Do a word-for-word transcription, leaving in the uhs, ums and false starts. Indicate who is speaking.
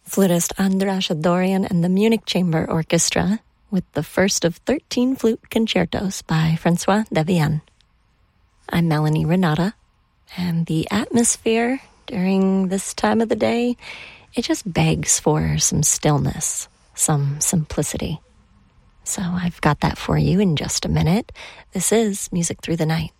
Speaker 1: flutist Andras Adorian and the Munich Chamber Orchestra with the first of thirteen flute concertos by Francois Devienne. I'm Melanie Renata, and the atmosphere during this time of the day, it just begs for some stillness, some simplicity. So I've got that for you in just a minute. This is Music Through the Night.